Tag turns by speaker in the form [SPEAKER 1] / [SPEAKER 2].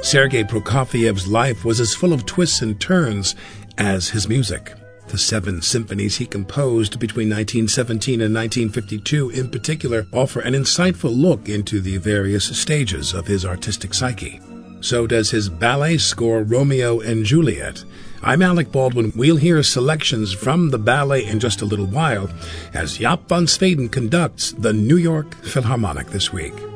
[SPEAKER 1] Sergei Prokofiev's life was as full of twists and turns as his music. The 7 symphonies he composed between 1917 and 1952 in particular offer an insightful look into the various stages of his artistic psyche. So does his ballet score Romeo and Juliet. I'm Alec Baldwin. We'll hear selections from the ballet in just a little while as Jaap van Zweden conducts the New York Philharmonic this week.